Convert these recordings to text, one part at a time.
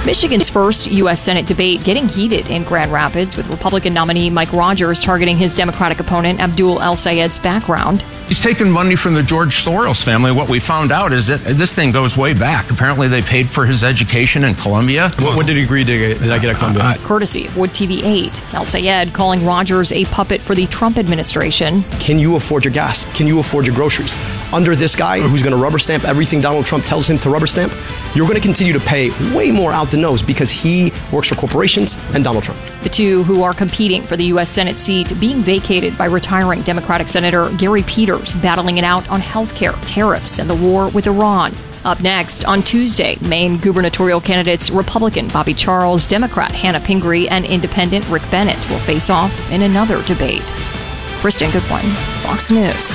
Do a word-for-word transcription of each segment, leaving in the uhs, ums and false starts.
Michigan's first U S Senate debate getting heated in Grand Rapids, with Republican nominee Mike Rogers targeting his Democratic opponent Abdul El-Sayed's background. He's taken money from the George Soros family. What we found out is that this thing goes way back. Apparently, they paid for his education in Columbia. What, what did he agree to get, did I get at Columbia? Uh, Courtesy of Wood T V eight, El-Sayed calling Rogers a puppet for the Trump administration. Can you afford your gas? Can you afford your groceries? Under this guy who's going to rubber stamp everything Donald Trump tells him to rubber stamp, you're going to continue to pay way more out the nose because he works for corporations and Donald Trump. The two who are competing for the U S Senate seat being vacated by retiring Democratic Senator Gary Peters, battling it out on health care, tariffs, and the war with Iran. Up next, on Tuesday, Maine gubernatorial candidates Republican Bobby Charles, Democrat Hannah Pingree, and Independent Rick Bennett will face off in another debate. Kristen Goodwin, Fox News.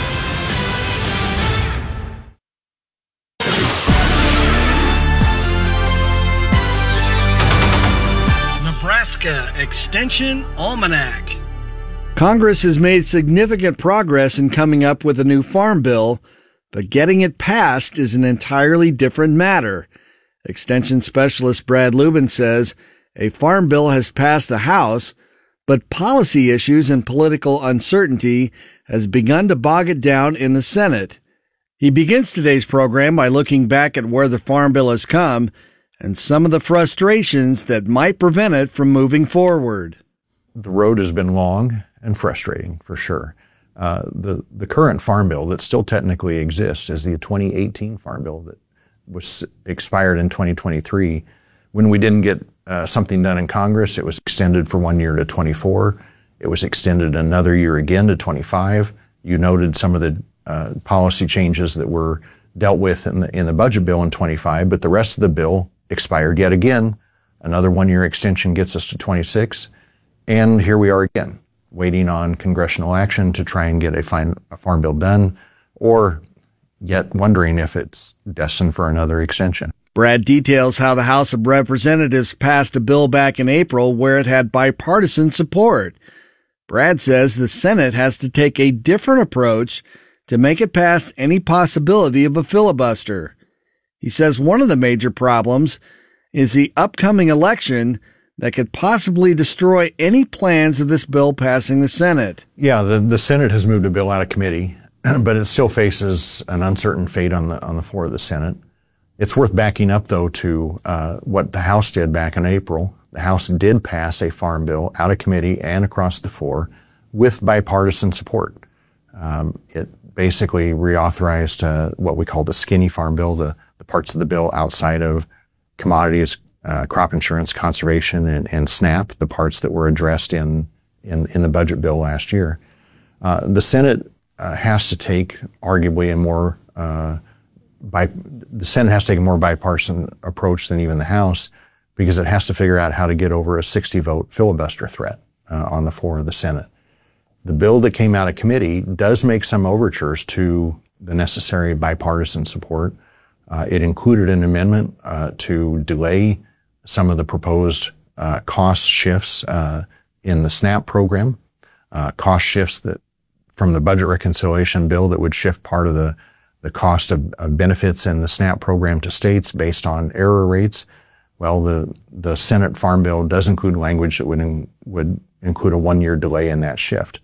Nebraska Extension Almanac. Congress has made significant progress in coming up with a new farm bill, but getting it passed is an entirely different matter. Extension specialist Brad Lubin says a farm bill has passed the House, but policy issues and political uncertainty has begun to bog it down in the Senate. He begins today's program by looking back at where the farm bill has come and some of the frustrations that might prevent it from moving forward. The road has been long and frustrating, for sure. Uh, the, the current farm bill that still technically exists is the twenty eighteen farm bill that was expired in twenty twenty-three. When we didn't get uh, something done in Congress, it was extended for one year to twenty-four. It was extended another year again to twenty-five. You noted some of the uh, policy changes that were dealt with in the, in the budget bill in twenty-five, but the rest of the bill expired yet again. Another one-year extension gets us to twenty-six. And here we are again, waiting on congressional action to try and get a, fine, a farm bill done, or yet wondering if it's destined for another extension. Brad details how the House of Representatives passed a bill back in April where it had bipartisan support. Brad says the Senate has to take a different approach to make it past any possibility of a filibuster. He says one of the major problems is the upcoming election that could possibly destroy any plans of this bill passing the Senate. Yeah, the, the Senate has moved a bill out of committee, but it still faces an uncertain fate on the on the floor of the Senate. It's worth backing up, though, to uh, what the House did back in April. The House did pass a farm bill out of committee and across the floor with bipartisan support. Um, it basically reauthorized uh, what we call the skinny farm bill, the, the parts of the bill outside of commodities, Uh, crop insurance, conservation, and, and SNAP, the parts that were addressed in in, in the budget bill last year. Uh, the Senate uh, has to take arguably a more uh, by the Senate has to take a more bipartisan approach than even the House, because it has to figure out how to get over a sixty vote filibuster threat uh, on the floor of the Senate. The bill that came out of committee does make some overtures to the necessary bipartisan support. Uh, it included an amendment uh, to delay some of the proposed uh, cost shifts uh, in the SNAP program, uh, cost shifts that from the budget reconciliation bill that would shift part of the, the cost of, of benefits in the SNAP program to states based on error rates. Well, the, the Senate Farm Bill does include language that would, in, would include a one-year delay in that shift.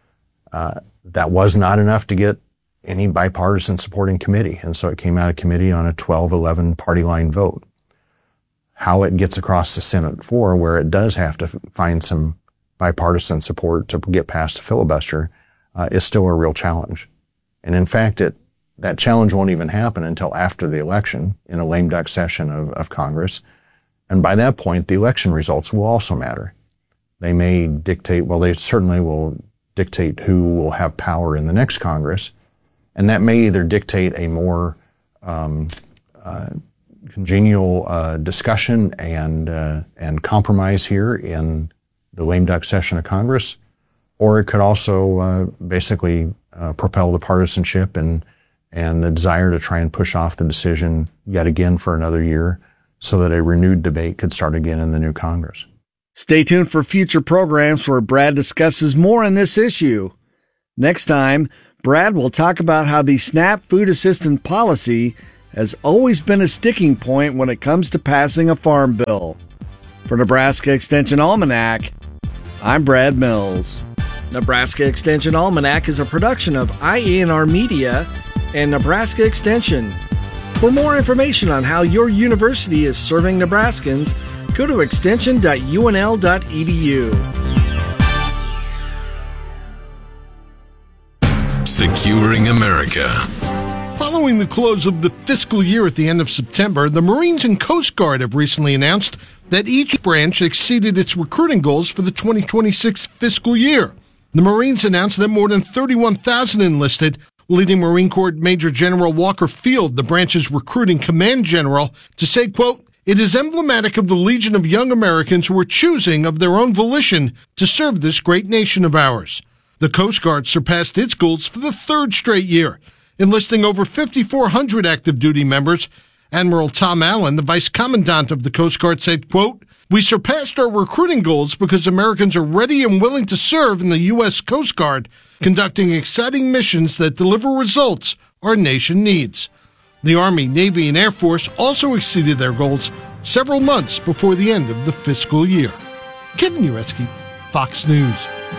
Uh, that was not enough to get any bipartisan support in committee, and so it came out of committee on a twelve eleven party line vote. How it gets across the Senate floor, where it does have to find some bipartisan support to get past the filibuster, uh, is still a real challenge. And in fact, it, that challenge won't even happen until after the election in a lame duck session of, of Congress. And by that point, the election results will also matter. They may dictate, well, they certainly will dictate who will have power in the next Congress. And that may either dictate a more um, uh, congenial uh, discussion and uh, and compromise here in the lame duck session of Congress, or it could also uh, basically uh, propel the partisanship and and the desire to try and push off the decision yet again for another year, so that a renewed debate could start again in the new Congress. Stay tuned for future programs where Brad discusses more on this issue. Next time, Brad will talk about how the SNAP food assistance policy has always been a sticking point when it comes to passing a farm bill. For Nebraska Extension Almanac, I'm Brad Mills. Nebraska Extension Almanac is a production of I A N R Media and Nebraska Extension. For more information on how your university is serving Nebraskans, go to extension dot u n l dot e d u. Securing America. Following the close of the fiscal year at the end of September, the Marines and Coast Guard have recently announced that each branch exceeded its recruiting goals for the twenty twenty-six fiscal year. The Marines announced that more than thirty-one thousand enlisted, leading Marine Corps Major General Walker Field, the branch's recruiting command general, to say, quote, "It is emblematic of the legion of young Americans who are choosing of their own volition to serve this great nation of ours." The Coast Guard surpassed its goals for the third straight year, enlisting over fifty-four hundred active duty members. Admiral Tom Allen, the Vice Commandant of the Coast Guard, said, quote, "We surpassed our recruiting goals because Americans are ready and willing to serve in the U S Coast Guard, conducting exciting missions that deliver results our nation needs." The Army, Navy, and Air Force also exceeded their goals several months before the end of the fiscal year. Kevin Uretsky, Fox News.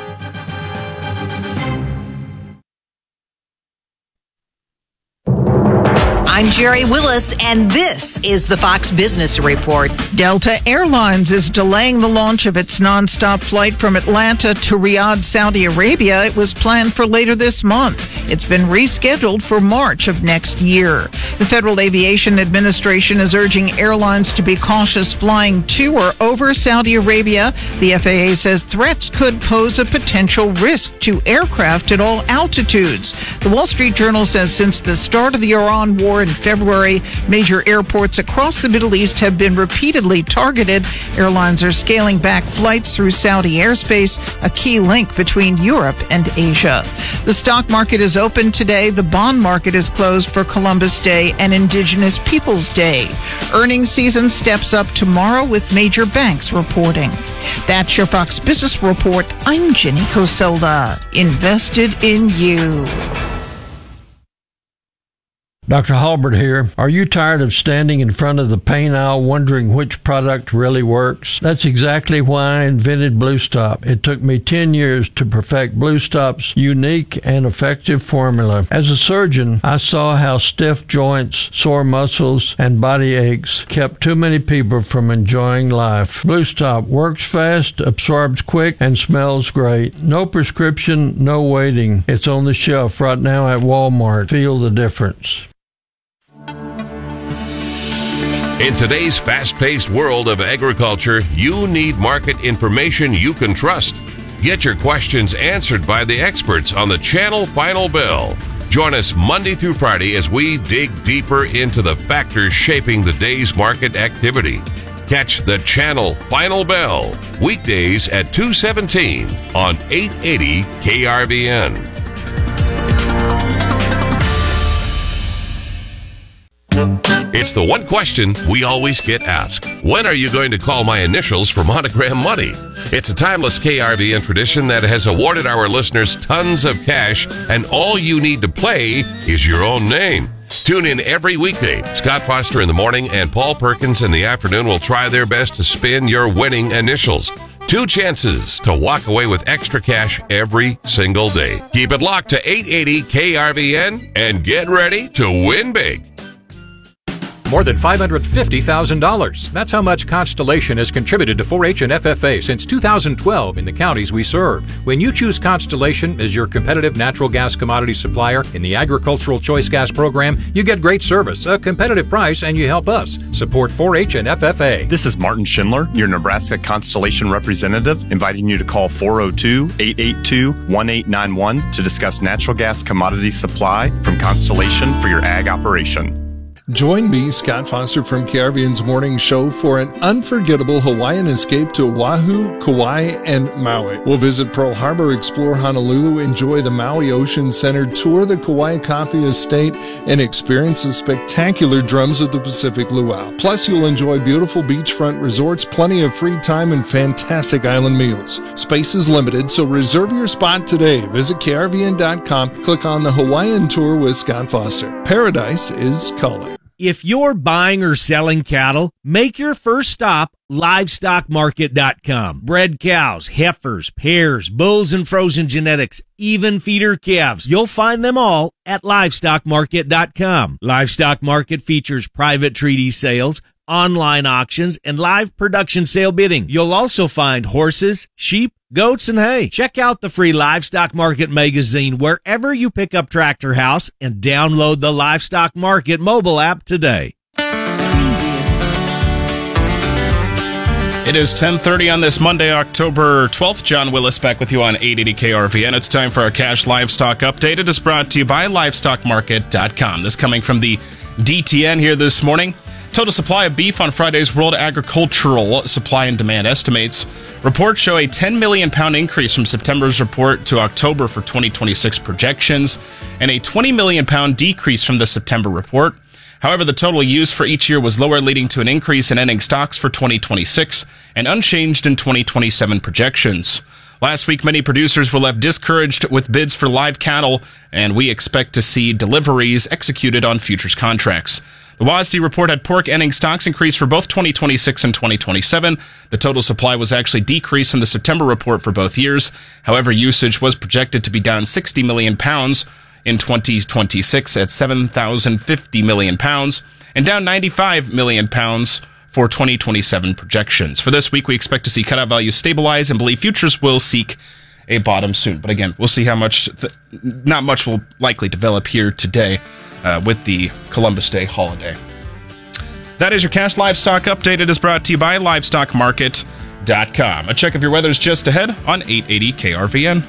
I'm Jerry Willis, and this is the Fox Business Report. Delta Airlines is delaying the launch of its nonstop flight from Atlanta to Riyadh, Saudi Arabia. It was planned for later this month. It's been rescheduled for March of next year. The Federal Aviation Administration is urging airlines to be cautious flying to or over Saudi Arabia. The F A A says threats could pose a potential risk to aircraft at all altitudes. The Wall Street Journal says since the start of the Iran war in February, major airports across the Middle East have been repeatedly targeted. Airlines are scaling back flights through Saudi airspace, a key link between Europe and Asia. The stock market is open today. The bond market is closed for Columbus Day and Indigenous Peoples Day. Earnings season steps up tomorrow with major banks reporting. That's your Fox Business Report. I'm Jenny Coselda. Invested in you. Doctor Halbert here. Are you tired of standing in front of the paint aisle wondering which product really works? That's exactly why I invented Blue Stop. It took me ten years to perfect Blue Stop's unique and effective formula. As a surgeon, I saw how stiff joints, sore muscles, and body aches kept too many people from enjoying life. Blue Stop works fast, absorbs quick, and smells great. No prescription, no waiting. It's on the shelf right now at Walmart. Feel the difference. In today's fast-paced world of agriculture, you need market information you can trust. Get your questions answered by the experts on the Channel Final Bell. Join us Monday through Friday as we dig deeper into the factors shaping the day's market activity. Catch the Channel Final Bell weekdays at two seventeen on eight eighty K R V N. It's the one question we always get asked. When are you going to call my initials for Monogram Money? It's a timeless K R V N tradition that has awarded our listeners tons of cash, and all you need to play is your own name. Tune in every weekday. Scott Foster in the morning and Paul Perkins in the afternoon will try their best to spin your winning initials. Two chances to walk away with extra cash every single day. Keep it locked to eight eighty K R V N and get ready to win big. More than five hundred fifty thousand dollars. That's how much Constellation has contributed to four H and F F A since two thousand twelve in the counties we serve. When you choose Constellation as your competitive natural gas commodity supplier in the Agricultural Choice Gas Program, you get great service, a competitive price, and you help us support four H and F F A. This is Martin Schindler, your Nebraska Constellation representative, inviting you to call four oh two, eight eight two, one eight nine one to discuss natural gas commodity supply from Constellation for your ag operation. Join me, Scott Foster from K R V N's Morning Show for an unforgettable Hawaiian escape to Oahu, Kauai, and Maui. We'll visit Pearl Harbor, explore Honolulu, enjoy the Maui Ocean Center, tour the Kauai Coffee Estate, and experience the spectacular Drums of the Pacific Luau. Plus, you'll enjoy beautiful beachfront resorts, plenty of free time, and fantastic island meals. Space is limited, so reserve your spot today. Visit K R V N dot com, click on the Hawaiian Tour with Scott Foster. Paradise is calling. If you're buying or selling cattle, make your first stop livestock market dot com. Bred cows, heifers, pairs, bulls and frozen genetics, even feeder calves. You'll find them all at livestock market dot com. Livestock Market features private treaty sales, online auctions, and live production sale bidding. You'll also find horses, sheep, goats, and hay. Check out the free Livestock Market magazine wherever you pick up Tractor House and download the Livestock Market mobile app today. It is ten thirty on this Monday, October twelfth. John Willis back with you on eight eighty K R V N. It's time for our Cash Livestock Update. It is brought to you by livestock market dot com. This coming from the D T N here this morning. Total supply of beef on Friday's World Agricultural Supply and Demand estimates. Reports show a ten million pound increase from September's report to October for twenty twenty-six projections, and a twenty million pound decrease from the September report. However, the total use for each year was lower, leading to an increase in ending stocks for twenty twenty-six and unchanged in twenty twenty-seven projections. Last week, many producers were left discouraged with bids for live cattle, and we expect to see deliveries executed on futures contracts. The W A S D report had pork ending stocks increase for both twenty twenty-six and twenty twenty-seven. The total supply was actually decreased in the September report for both years. However, usage was projected to be down sixty million pounds in twenty twenty-six at seven thousand fifty million pounds, and down ninety-five million pounds for twenty twenty-seven projections. For this week, we expect to see cutout values stabilize and believe futures will seek a bottom soon. But again, we'll see how much, th- not much will likely develop here today uh, with the Columbus Day holiday. That is your Cash Livestock Update. It is brought to you by livestock market dot com. A check of your weather is just ahead on eight eighty K R V N.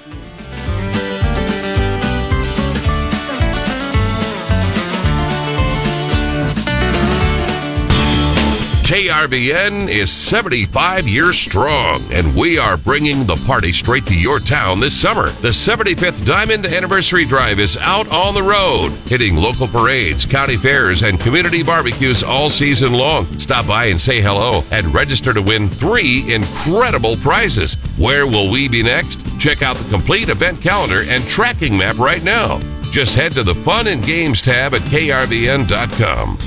K R V N is seventy-five years strong, and we are bringing the party straight to your town this summer. The seventy-fifth Diamond Anniversary Drive is out on the road, hitting local parades, county fairs, and community barbecues all season long. Stop by and say hello and register to win three incredible prizes. Where will we be next? Check out the complete event calendar and tracking map right now. Just head to the Fun and Games tab at K R V N dot com.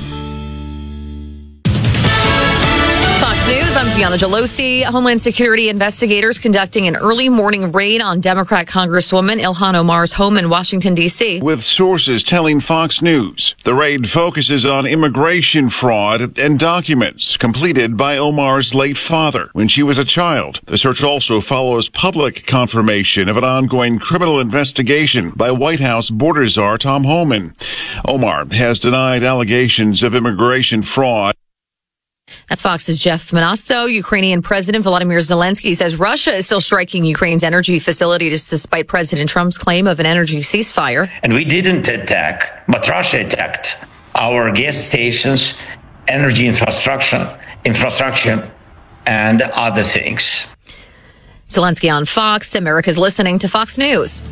News, I'm Gianna Gelosi. Homeland Security investigators conducting an early morning raid on Democrat Congresswoman Ilhan Omar's home in Washington, D C. With sources telling Fox News, the raid focuses on immigration fraud and documents completed by Omar's late father when she was a child. The search also follows public confirmation of an ongoing criminal investigation by White House border czar Tom Homan. Omar has denied allegations of immigration fraud. That's Fox's Jeff Manasso. Ukrainian President Volodymyr Zelensky says Russia is still striking Ukraine's energy facilities despite President Trump's claim of an energy ceasefire. And we didn't attack, but Russia attacked our gas stations, energy infrastructure, infrastructure, and other things. Zelensky on Fox. America's listening to Fox News.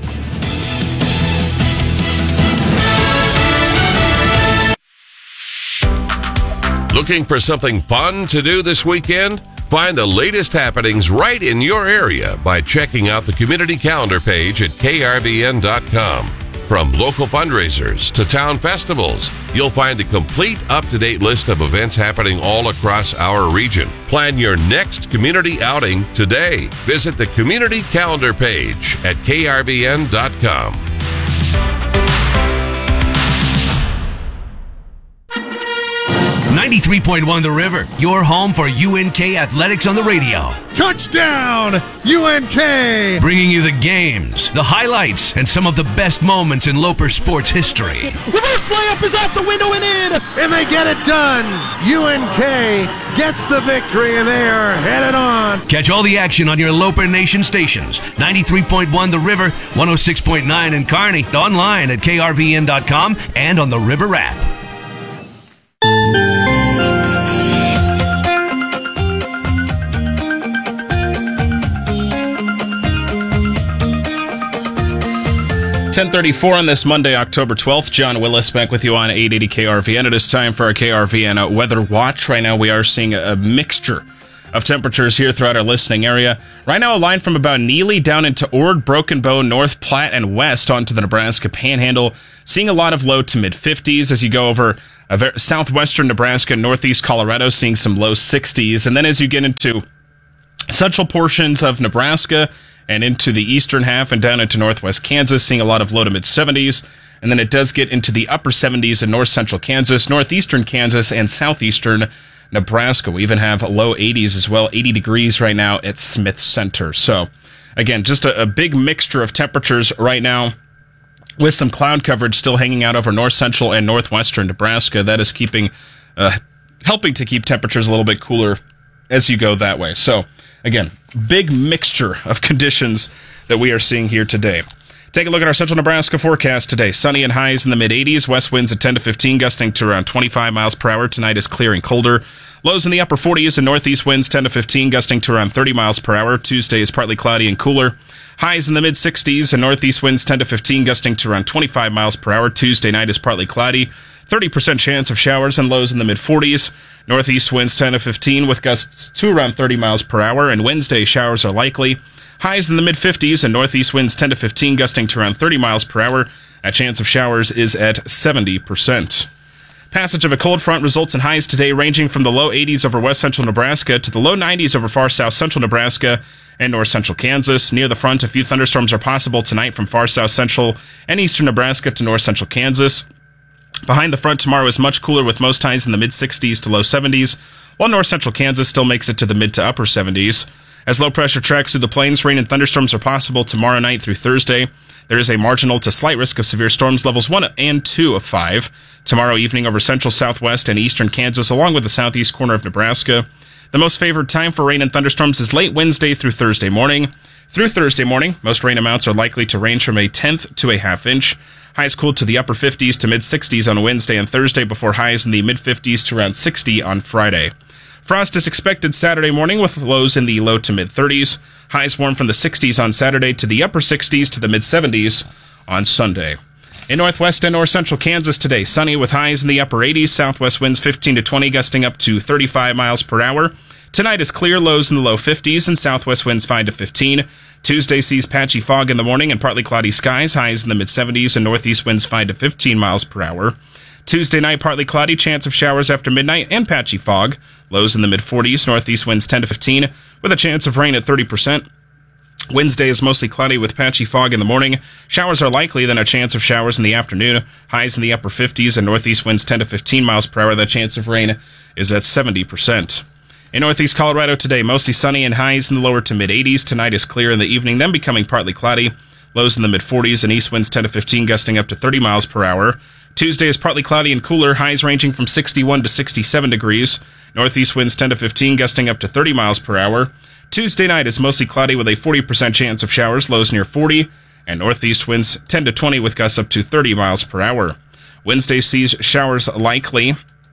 Looking for something fun to do this weekend? Find the latest happenings right in your area by checking out the community calendar page at K R V N dot com. From local fundraisers to town festivals, you'll find a complete up-to-date list of events happening all across our region. Plan your next community outing today. Visit the community calendar page at K R V N dot com. ninety-three point one The River, your home for U N K athletics on the radio. Touchdown, U N K! Bringing you the games, the highlights, and some of the best moments in Loper sports history. Reverse layup is out the window and in, and they get it done. U N K gets the victory, and they are headed on. Catch all the action on your Loper Nation stations. ninety-three point one The River, one oh six point nine in Kearney, online at K R V N dot com and on the River app. ten thirty-four on this Monday, October twelfth. John Willis back with you on eight eighty K R V N. It is time for our K R V N Weather Watch. Right now we are seeing a mixture of temperatures here throughout our listening area. Right now a line from about Neely down into Ord, Broken Bow, North Platte, and west onto the Nebraska Panhandle. Seeing a lot of low to mid fifties as you go over Uh, ver- southwestern Nebraska, northeast Colorado seeing some low sixties. And then as you get into central portions of Nebraska and into the eastern half and down into northwest Kansas, seeing a lot of low to mid seventies. And then it does get into the upper seventies in north central Kansas, northeastern Kansas, and southeastern Nebraska. We even have low eighties as well, eighty degrees right now at Smith Center. So, again, just a, a big mixture of temperatures right now with some cloud coverage still hanging out over north central and northwestern Nebraska. That is keeping, uh, helping to keep temperatures a little bit cooler as you go that way. So, again, big mixture of conditions that we are seeing here today. Take a look at our central Nebraska forecast today. Sunny and highs in the mid eighties. West winds at ten to fifteen, gusting to around twenty-five miles per hour. Tonight is clear and colder. Lows in the upper forties and northeast winds ten to fifteen, gusting to around thirty miles per hour. Tuesday is partly cloudy and cooler. Highs in the mid sixties and northeast winds ten to fifteen, gusting to around twenty-five miles per hour. Tuesday night is partly cloudy. thirty percent chance of showers and lows in the mid forties. Northeast winds ten to fifteen with gusts to around thirty miles per hour. And Wednesday, showers are likely. Highs in the mid fifties and northeast winds ten to fifteen, gusting to around thirty miles per hour. A chance of showers is at seventy percent. Passage of a cold front results in highs today ranging from the low eighties over west central Nebraska to the low nineties over far south central Nebraska and north central Kansas. Near the front, a few thunderstorms are possible tonight from far south central and eastern Nebraska to north central Kansas. Behind the front tomorrow is much cooler with most highs in the mid sixties to low seventies, while north central Kansas still makes it to the mid to upper seventies. As low pressure tracks through the plains, rain and thunderstorms are possible tomorrow night through Thursday. There is a marginal to slight risk of severe storms, levels one and two of five. Tomorrow evening over central, southwest, and eastern Kansas, along with the southeast corner of Nebraska. The most favored time for rain and thunderstorms is late Wednesday through Thursday morning. Through Thursday morning, most rain amounts are likely to range from a tenth to a half inch. Highs cool to the upper fifties to mid sixties on Wednesday and Thursday before highs in the mid fifties to around sixty on Friday. Frost is expected Saturday morning with lows in the low to mid thirties. Highs warm from the sixties on Saturday to the upper sixties to the mid seventies on Sunday. In northwest and north central Kansas today, sunny with highs in the upper eighties. Southwest winds fifteen to twenty, gusting up to thirty-five miles per hour. Tonight is clear, lows in the low fifties, and southwest winds five to fifteen. Tuesday sees patchy fog in the morning and partly cloudy skies. Highs in the mid seventies and northeast winds five to fifteen miles per hour. Tuesday night, partly cloudy, chance of showers after midnight and patchy fog. Lows in the mid forties, northeast winds ten to fifteen, with a chance of rain at thirty percent. Wednesday is mostly cloudy with patchy fog in the morning. Showers are likely, then a chance of showers in the afternoon. Highs in the upper fifties and northeast winds ten to fifteen miles per hour. The chance of rain is at seventy percent. In northeast Colorado today, mostly sunny and highs in the lower to mid eighties. Tonight is clear in the evening, then becoming partly cloudy. Lows in the mid forties and east winds ten to fifteen, gusting up to thirty miles per hour. Tuesday is partly cloudy and cooler, highs ranging from sixty-one to sixty-seven degrees. Northeast winds ten to fifteen, gusting up to thirty miles per hour. Tuesday night is mostly cloudy with a forty percent chance of showers, lows near forty, and northeast winds ten to twenty with gusts up to thirty miles per hour. Wednesday sees showers likely,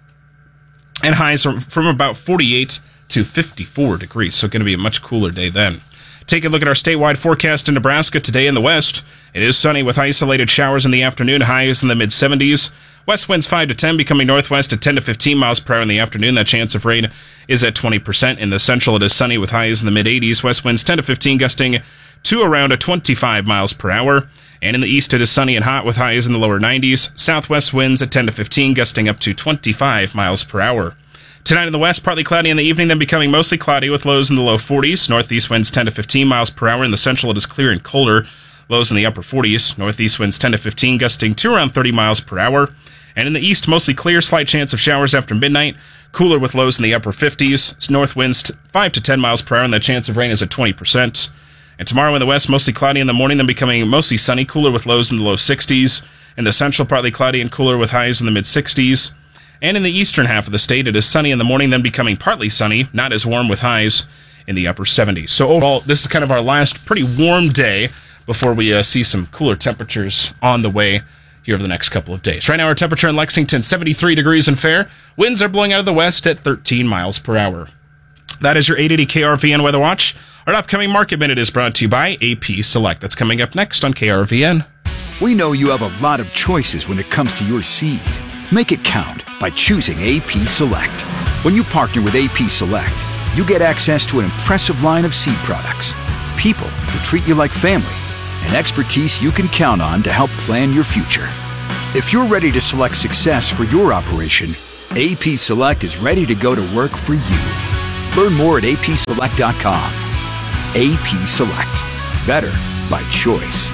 and highs from about forty-eight to fifty-four degrees, so going to be a much cooler day then. Take a look at our statewide forecast in Nebraska today in the west. It is sunny with isolated showers in the afternoon, highs in the mid seventies. West winds five to ten, becoming northwest at ten to fifteen miles per hour in the afternoon. That chance of rain is at twenty percent. In the central, it is sunny with highs in the mid eighties. West winds ten to fifteen, gusting to around a twenty-five miles per hour. And in the east, it is sunny and hot with highs in the lower nineties. Southwest winds at ten to fifteen, gusting up to twenty-five miles per hour. Tonight in the west, partly cloudy in the evening, then becoming mostly cloudy with lows in the low forties. Northeast winds ten to fifteen miles per hour. In the central, it is clear and colder. Lows in the upper forties. Northeast winds ten to fifteen, gusting to around thirty miles per hour. And in the east, mostly clear, slight chance of showers after midnight. Cooler with lows in the upper fifties. North winds five to ten miles per hour, and the chance of rain is at twenty percent. And tomorrow in the west, mostly cloudy in the morning, then becoming mostly sunny. Cooler with lows in the low sixties. In the central, partly cloudy and cooler with highs in the mid sixties. And in the eastern half of the state, it is sunny in the morning, then becoming partly sunny, not as warm with highs in the upper seventies. So overall, this is kind of our last pretty warm day before we uh, see some cooler temperatures on the way here over the next couple of days. Right now, our temperature in Lexington, seventy-three degrees and fair. Winds are blowing out of the west at thirteen miles per hour. That is your eight eighty K R V N Weather Watch. Our upcoming Market Minute is brought to you by A P Select. That's coming up next on K R V N. We know you have a lot of choices when it comes to your seed. Make it count by choosing A P Select. When you partner with A P Select, you get access to an impressive line of seed products, people who treat you like family, and expertise you can count on to help plan your future. If you're ready to select success for your operation, A P Select is ready to go to work for you. Learn more at A P select dot com. A P Select. Better by choice.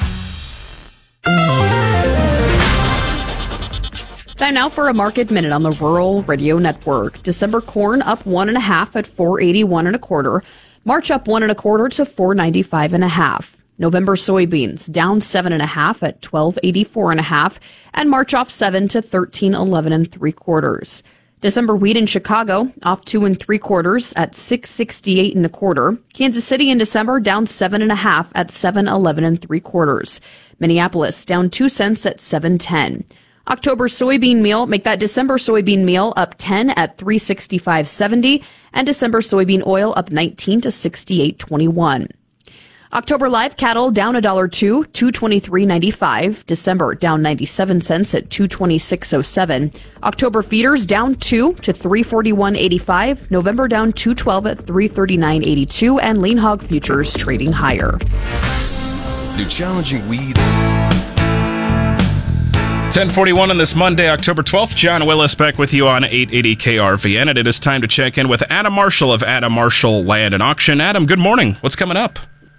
Time now for a market minute on the Rural Radio Network. December corn up one and a half at four eighty-one and a quarter. March up one and a quarter to four ninety-five and a half. November soybeans down seven and a half at twelve eighty-four and a half, and March off seven to thirteen eleven and three quarters. December wheat in Chicago off two and three quarters at six sixty-eight and a quarter. Kansas City in December down seven and a half at seven eleven and three quarters. Minneapolis down two cents at seven ten. October soybean meal, make that December soybean meal up ten at three sixty-five seventy, and December soybean oil up nineteen to sixty-eight twenty-one. October live cattle down a dollar two, two twenty-three ninety-five. December down ninety-seven cents at two twenty-six oh seven. October feeders down two to three forty-one eighty-five. November down two twelve at three thirty-nine eighty-two, and lean hog futures trading higher. Do challenging weeds. ten forty-one on this Monday, October twelfth. John Willis back with you on eight eighty K R V N, and it is time to check in with Adam Marshall of Adam Marshall Land and Auction. Adam, good morning. What's coming up?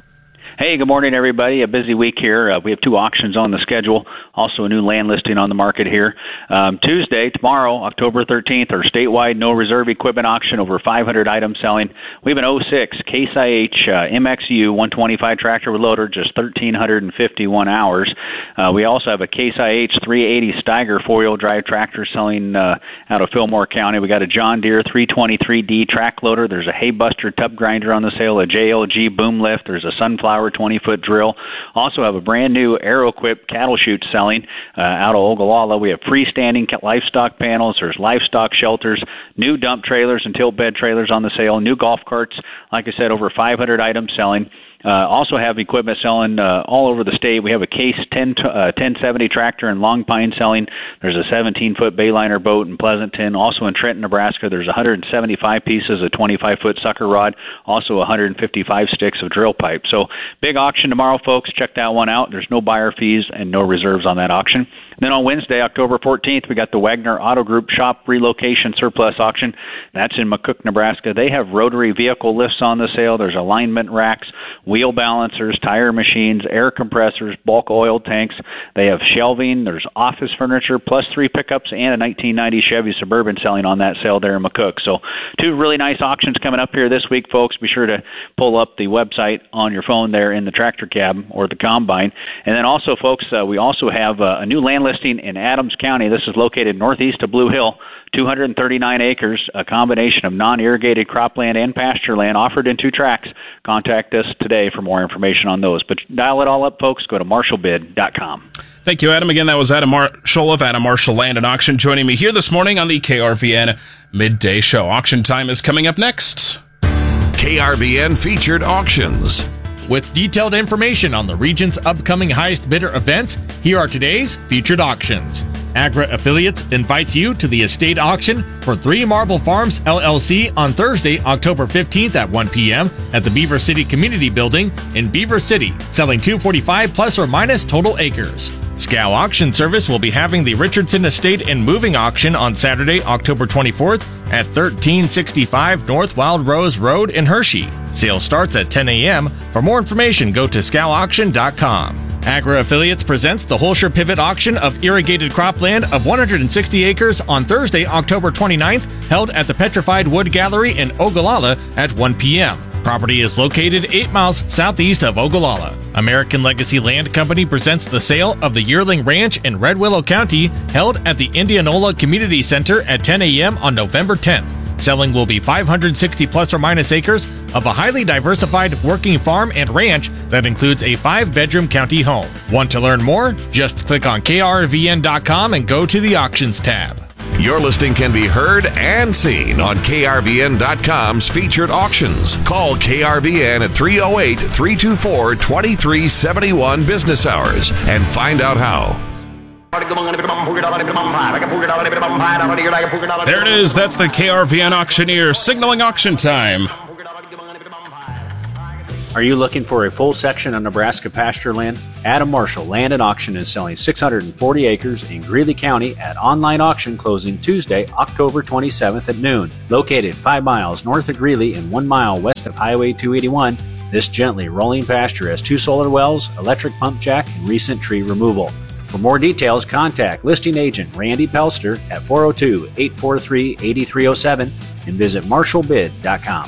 Hey, good morning, everybody. A busy week here. Uh, we have two auctions on the schedule, also a new land listing on the market here. Um, Tuesday, tomorrow, October thirteenth, our statewide no reserve equipment auction, over five hundred items selling. We have an oh six Case I H uh, M X U one twenty-five tractor with loader, just one thousand three hundred fifty-one hours. Uh, we also have a Case I H three eighty Steiger four-wheel drive tractor selling uh, out of Fillmore County. We got a John Deere three twenty-three D track loader. There's a Haybuster tub grinder on the sale, a J L G boom lift. There's a Sunflower twenty-foot drill. Also have a brand new AeroQuip cattle chute selling uh, out of Ogallala. We have freestanding livestock panels. There's livestock shelters, new dump trailers and tilt bed trailers on the sale, new golf carts. Like I said, over five hundred items selling. Uh, also have equipment selling uh, all over the state. We have a Case ten seventy tractor in Long Pine selling. There's a seventeen-foot Bayliner boat in Pleasanton. Also in Trenton, Nebraska, there's one hundred seventy-five pieces of twenty-five-foot sucker rod. Also one hundred fifty-five sticks of drill pipe. So big auction tomorrow, folks. Check that one out. There's no buyer fees and no reserves on that auction. Then on Wednesday, October fourteenth, we got the Wagner Auto Group Shop Relocation Surplus Auction. That's in McCook, Nebraska. They have rotary vehicle lifts on the sale. There's alignment racks, wheel balancers, tire machines, air compressors, bulk oil tanks. They have shelving. There's office furniture, plus three pickups, and a nineteen ninety Chevy Suburban selling on that sale there in McCook. So two really nice auctions coming up here this week, folks. Be sure to pull up the website on your phone there in the tractor cab or the combine. And then also, folks, uh, we also have uh, a new land listing in Adams County. This is located northeast of Blue Hill, two hundred thirty-nine acres, a combination of non-irrigated cropland and pasture land offered in two tracts. Contact us today for more information on those. But dial it all up, folks. Go to marshall bid dot com. Thank you, Adam. Again, that was Adam Marshall of Adam Marshall Land and Auction joining me here this morning on the K R V N Midday Show. Auction time is coming up next. K R V N Featured Auctions. With detailed information on the region's upcoming highest bidder events, here are today's featured auctions. Agra Affiliates invites you to the estate auction for Three Marble Farms, L L C on Thursday, October fifteenth at one p.m. at the Beaver City Community Building in Beaver City, selling two hundred forty-five plus or minus total acres. Scow Auction Service will be having the Richardson Estate and Moving Auction on Saturday, October twenty-fourth at thirteen sixty-five North Wild Rose Road in Hershey. Sale starts at ten a.m. For more information, go to scow auction dot com. Agra Affiliates presents the Holscher Pivot Auction of irrigated cropland of one hundred sixty acres on Thursday, October twenty-ninth, held at the Petrified Wood Gallery in Ogallala at one p.m. Property is located eight miles southeast of Ogallala. American Legacy Land Company presents the sale of the Yearling Ranch in Red Willow County, held at the Indianola Community Center at ten a.m. on November tenth. Selling will be five hundred sixty plus or minus acres of a highly diversified working farm and ranch that includes a five-bedroom county home. Want to learn more? Just click on K R V N dot com and go to the Auctions tab. Your listing can be heard and seen on K R V N dot com's Featured Auctions. Call K R V N at three oh eight, three two four, two three seven one business hours and find out how. There it is. That's the K R V N Auctioneer signaling auction time. Are you looking for a full section of Nebraska pasture land? Adam Marshall Land and Auction is selling six hundred forty acres in Greeley County at online auction closing Tuesday, October twenty-seventh at noon. Located five miles north of Greeley and one mile west of Highway two eighty-one, this gently rolling pasture has two solar wells, electric pump jack, and recent tree removal. For more details, contact listing agent Randy Pelster at four oh two, eight four three, eight three oh seven and visit marshall bid dot com.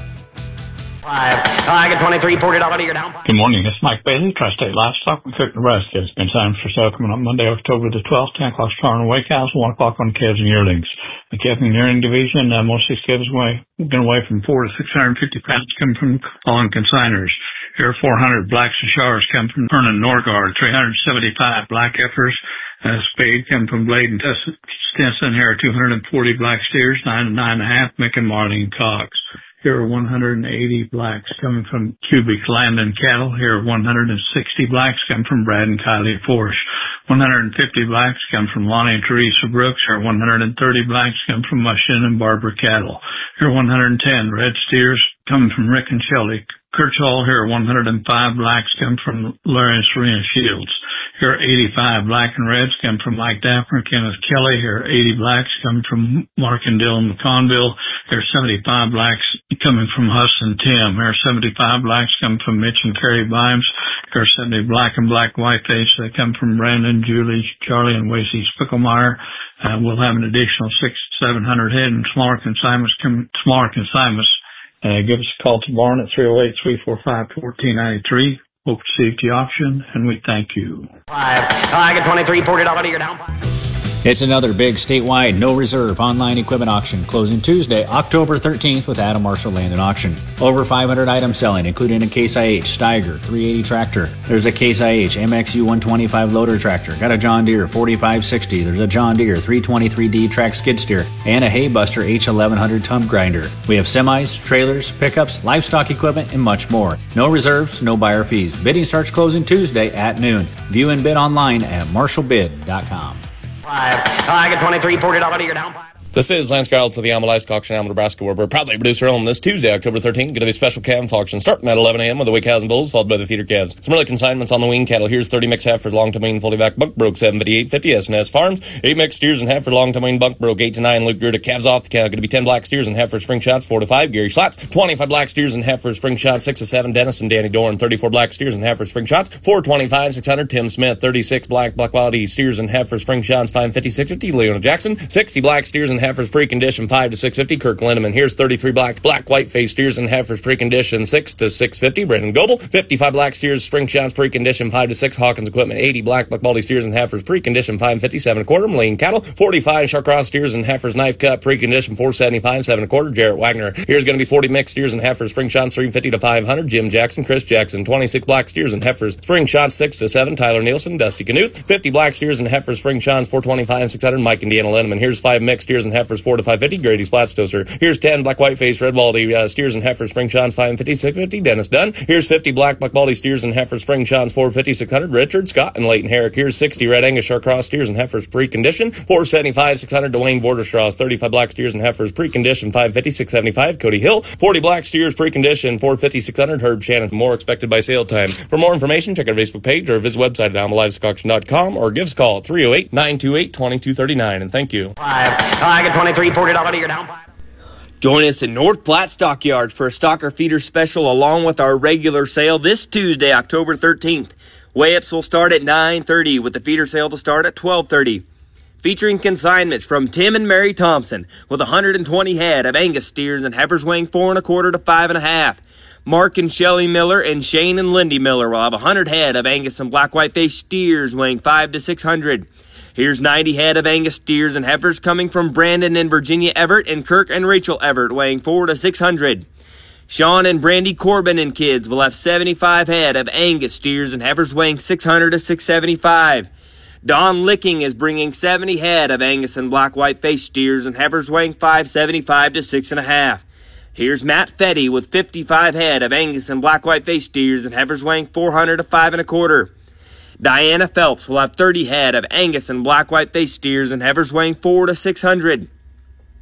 Five. I get twenty-three, forty dollars to your down. Good morning. It's Mike Bailey, Tri-State Livestock in Cook, Nebraska. It's been time for sale coming up Monday, October the twelfth, ten o'clock starting on weigh cows, one o'clock on calves and yearlings. The calf and yearling division, uh, most of these calves weigh, been away from four to six hundred fifty pounds coming from all consigners. Here are four hundred blacks and shars come from Vernon Norgard, three hundred seventy-five black heifers, uh, spade come from Blade and Stinson. Here are two hundred forty black steers, nine and nine and a half, Mick and Marley and Cox. Here are one hundred eighty blacks coming from Cubic Land and Cattle. Here are one hundred sixty blacks come from Brad and Kylie Force. one hundred fifty blacks come from Lonnie and Teresa Brooks. Here are one hundred thirty blacks come from Mushin and Barbara Cattle. Here are one hundred ten red steers coming from Rick and Shelley Kirchall. Here are one hundred five blacks come from Larry and Serena Shields. Here are eighty-five black and reds come from Mike Daffner and Kenneth Kelly. Here are eighty blacks coming from Mark and Dylan McConville. Here are seventy-five blacks coming from Huss and Tim. Here are seventy-five blacks coming from Mitch and Carrie Bimes. Here are seventy black and black white face that come from Brandon, Julie, Charlie, and Wasey Spickelmeyer. Uh, we'll have an additional six, seven hundred head in smaller consignments. Smaller consignments. Uh, give us a call tomorrow at three oh eight, three four five, one four nine three. Hope to see you at the auction, and we thank you. Five. I get twenty-three, forty dollars to your down. It's another big statewide no reserve online equipment auction closing Tuesday, October thirteenth with Adam Marshall Land and Auction. Over five hundred items selling, including a Case I H Steiger three eighty tractor. There's a Case I H M X U one twenty-five loader tractor. Got a John Deere forty-five sixty. There's a John Deere three twenty-three D track skid steer and a Haybuster H eleven hundred tub grinder. We have semis, trailers, pickups, livestock equipment, and much more. No reserves, no buyer fees. Bidding starts closing Tuesday at noon. View and bid online at marshall bid dot com. Five. I get twenty-three, forty dollars to your down. This is Lance Giles with the Alma Livestock Auction, Alma, Nebraska, where we're proudly producer on this Tuesday, October thirteenth. Going to be a special calf auction starting at eleven a.m. with the weigh cows and bulls, followed by the feeder calves. Some early consignments on the wean cattle. Here's thirty mixed heifers, long to wean, fully back, buck broke, seven fifty-eight fifty, S and S Farms. eight mixed steers and heifers, long to wean, buck broke, eight to nine, Luke Gerda, calves off the cow. Going to be ten black steers and heifers, spring shots, four to five, Gary Schlotz. twenty-five black steers and heifers, spring shots, six to seven, Dennis and Danny Dorn. thirty-four black steers and heifers, spring shots, four twenty-five, six hundred, Tim Smith. thirty-six black, black quality steers and heifers, spring shots, five fifty, six fifty, Leona Jackson. sixty black steers and heifers, pre-condition, five to six fifty, Kirk Lindemann. Here's thirty-three black, black white face steers and heifers, pre-condition, six to six fifty, Brendan Goebel. fifty-five black steers, spring shots, pre-condition, five to six, Hawkins Equipment. eighty black, black quality steers and heifers, pre-condition, five fifty-seven a quarter, Moline Cattle. forty-five Sharkross steers and heifers, knife cut, pre-condition, four seventy-five, seven a quarter, Jarrett Wagner. Here's going to be forty mixed steers and heifers, spring shots, three fifty to five hundred, Jim Jackson, Chris Jackson. twenty-six black steers and heifers, spring shots, six to seven, Tyler Nielsen, Dusty Knuth. fifty black steers and heifers, spring shots, four twenty-five, six hundred, Mike and Deanna Lindemann. Here's five mixed steers and heifers, four to five fifty, Grady Splatstoser. Here's ten black white face red baldy uh, steers and heifers, spring shots, five fifty, six fifty, Dennis Dunn. Here's fifty black black baldy steers and heifers, spring shots, four fifty, six hundred, Richard Scott and Leighton Herrick. Here's sixty red Angus Sharkross steers and heifers, pre-condition, four seventy-five, six hundred, Dwayne Borderstraws. thirty-five black steers and heifers, pre-condition, five fifty, six seventy-five, Cody Hill. forty black steers, pre-condition, four fifty, six hundred, Herb Shannon. More expected by sale time. For more information, check our Facebook page or visit website at alma livestock auction dot com or give us a call at three oh eight, nine two eight, two two three nine. And thank you. Five. I get twenty-three, forty dollars to your down. Join us in North Platte Stockyards for a stocker feeder special along with our regular sale this Tuesday, October thirteenth. Weigh-ups will start at nine thirty with the feeder sale to start at twelve thirty. Featuring consignments from Tim and Mary Thompson with one hundred twenty head of Angus steers and heifers weighing four and a quarter to five and a half. Mark and Shelley Miller and Shane and Lindy Miller will have one hundred head of Angus and black white face steers weighing five to six hundred. Here's ninety head of Angus steers and heifers coming from Brandon and Virginia Everett and Kirk and Rachel Everett weighing four to six hundred. Sean and Brandy Corbin and kids will have seventy-five head of Angus steers and heifers weighing six hundred to six seventy-five. Don Licking is bringing seventy head of Angus and black white face steers and heifers weighing five seventy-five to six and a half. Here's Matt Fetty with fifty-five head of Angus and black white face steers and heifers weighing four hundred to five and a quarter. Diana Phelps will have thirty head of Angus and black white face steers and heifers weighing four to six hundred.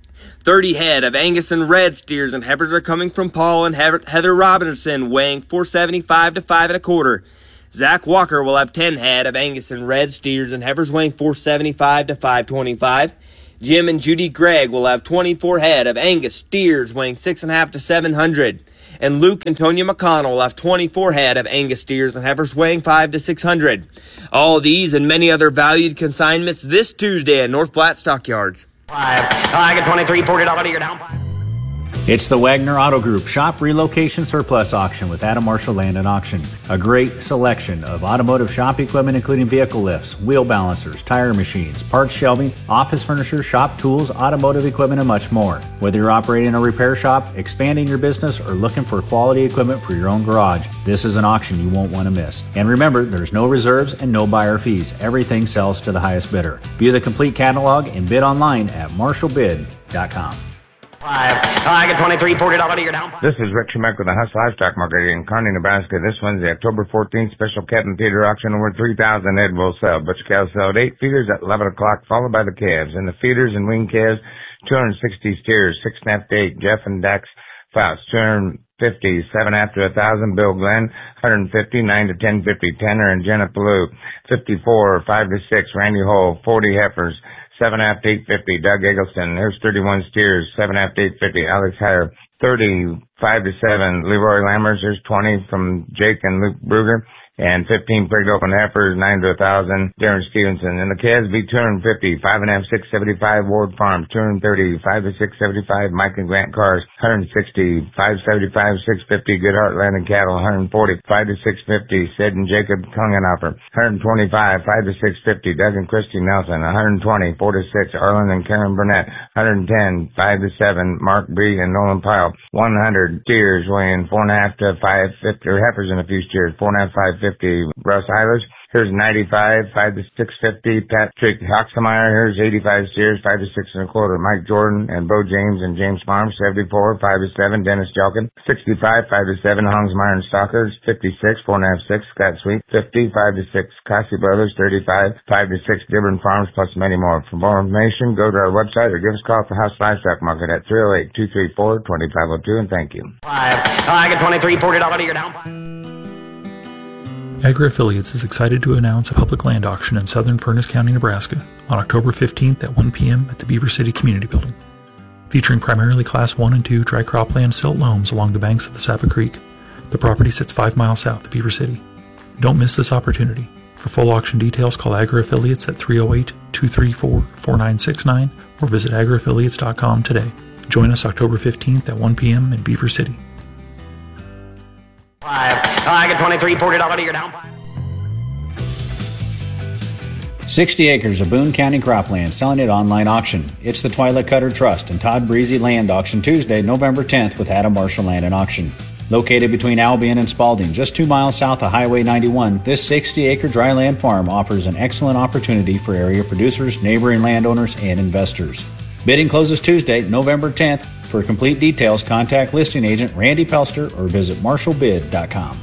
thirty head of Angus and red steers and heifers are coming from Paul and Heather Robinson, weighing four seventy-five to five and a quarter. Zach Walker will have ten head of Angus and red steers and heifers weighing four seventy-five to five twenty-five. Jim and Judy Gregg will have twenty-four head of Angus steers weighing six and a half to seven hundred. And Luke and Tonya McConnell will have twenty-four head of Angus steers and heifers weighing five to six hundred. All these and many other valued consignments this Tuesday at North Platte Stockyards. Five. I get twenty-three, forty dollars, you're down five. It's the Wagner Auto Group Shop Relocation Surplus Auction with Adam Marshall Land and Auction. A great selection of automotive shop equipment, including vehicle lifts, wheel balancers, tire machines, parts shelving, office furniture, shop tools, automotive equipment, and much more. Whether you're operating a repair shop, expanding your business, or looking for quality equipment for your own garage, this is an auction you won't want to miss. And remember, there's no reserves and no buyer fees. Everything sells to the highest bidder. View the complete catalog and bid online at marshall bid dot com. Five. I get twenty-three, forty dollars, you're down. This is Rick Schmeck with the Huss Livestock Market in Kearney, Nebraska. This Wednesday, October fourteenth, special calf and feeder auction. Over three thousand head will sell. Butch cows sell at eight, feeders at eleven o'clock, followed by the calves. And the feeders and wean calves, two hundred sixty steers, six and a half to eight. Jeff and Dax Faust, two hundred fifty, seven after a thousand. Bill Glenn, one hundred fifty, nine to ten fifty. Tanner and Jenna Palou, fifty-four, five to six. Randy Hole, forty heifers, seven half to eight fifty. Doug Eggleston, there's thirty-one steers, seven half to eight fifty. Alex Heyer, thirty-five to seven. Leroy Lammers, there's twenty from Jake and Luke Bruger, and fifteen prigged open heifers, nine to a thousand. Darren Stevenson. And the calves be two hundred fifty, five and a half, six seventy-five. Ward Farm, two hundred thirty, five to six seventy-five. Mike and Grant Cars, one hundred sixty, five seventy-five, six fifty. Goodhart Land and Cattle, one hundred forty, five to six fifty. Sid and Jacob Kungenhopper, one hundred twenty-five, five to six fifty. Doug and Christy Nelson, one hundred twenty, four to six. Arlen and Karen Burnett, one hundred ten, five to seven. Mark Bree and Nolan Pyle, one hundred steers weighing four and a half to five fifty, or heifers in a few steers, four and a half, five fifty. Russ Eilers, here's ninety-five, five to six fifty. Patrick Hoxmeyer, here's eighty-five steers, five to six and a quarter. Mike Jordan and Bo James and James Farm, seventy-four, five to seven. Dennis Jelkin, sixty-five, five to seven. Hongsmeyer and Stalkers, fifty-six, four and a half, six. Scott Sweet, fifty, five to six. Cassie Brothers, thirty-five, five to six. Dibburn Farms, plus many more. For more information, go to our website or give us a call at the House Livestock Market at three oh eight, two three four, two five oh two, and thank you. Five. I get twenty-three, forty dollars, you're down five. Agri Affiliates is excited to announce a public land auction in southern Furness County, Nebraska on October fifteenth at one p.m. at the Beaver City Community Building. Featuring primarily Class one and two dry cropland silt loams along the banks of the Sapa Creek, the property sits five miles south of Beaver City. Don't miss this opportunity. For full auction details, call Agri Affiliates at three oh eight, two three four, four nine six nine or visit agri affiliates dot com today. Join us October fifteenth at one p.m. in Beaver City. Five. I get twenty-three, forty dollars, you're down five. sixty acres of Boone County cropland selling at online auction. It's the Twyla Cutter Trust and Todd Breezy Land Auction Tuesday, November tenth with Adam Marshall Land and Auction. Located between Albion and Spalding, just two miles south of Highway ninety-one, this sixty acre dryland farm offers an excellent opportunity for area producers, neighboring landowners, and investors. Bidding closes Tuesday, November tenth. For complete details, contact listing agent Randy Pelster or visit marshall bid dot com.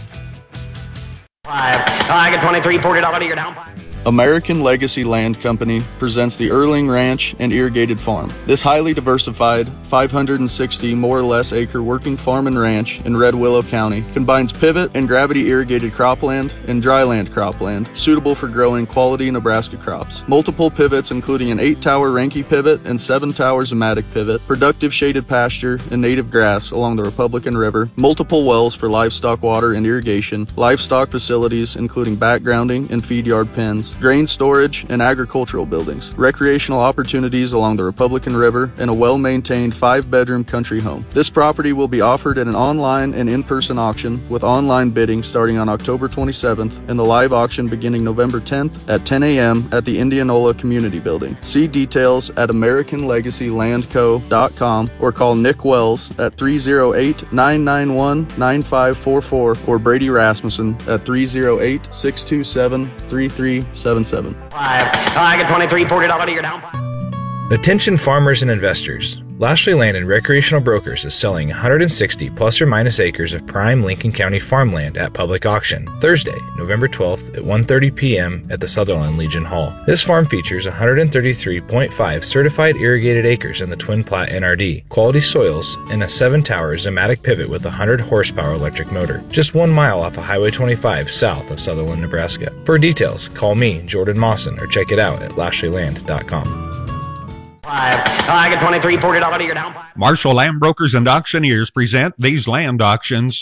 Five. I get twenty-three, forty dollars, you're down five. American Legacy Land Company presents the Erling Ranch and Irrigated Farm. This highly diversified, five hundred sixty more or less acre working farm and ranch in Red Willow County combines pivot and gravity irrigated cropland and dryland cropland suitable for growing quality Nebraska crops. Multiple pivots including an eight tower Ranke pivot and seven tower Zematic pivot, productive shaded pasture and native grass along the Republican River, multiple wells for livestock water and irrigation, livestock facilities including backgrounding and feed yard pens, grain storage, and agricultural buildings, recreational opportunities along the Republican River, and a well-maintained five-bedroom country home. This property will be offered at an online and in-person auction with online bidding starting on October twenty-seventh and the live auction beginning November tenth at ten a.m. at the Indianola Community Building. See details at american legacy land co dot com or call Nick Wells at three oh eight, nine nine one, nine five four four or Brady Rasmussen at three oh eight, six two seven, three three seven seven. Five. I get twenty-three, forty dollars, you're down five. Attention farmers and investors. Lashley Land and Recreational Brokers is selling one hundred sixty plus or minus acres of prime Lincoln County farmland at public auction Thursday, November twelfth at one thirty p.m. at the Sutherland Legion Hall. This farm features one hundred thirty-three point five certified irrigated acres in the Twin Plat N R D, quality soils, and a seven-tower Zematic pivot with a one hundred horsepower electric motor. Just one mile off of Highway twenty-five south of Sutherland, Nebraska. For details, call me, Jordan Mawson, or check it out at lashley land dot com. Five. I get twenty-three, forty dollars a year down. Marshall Land Brokers and Auctioneers present these land auctions.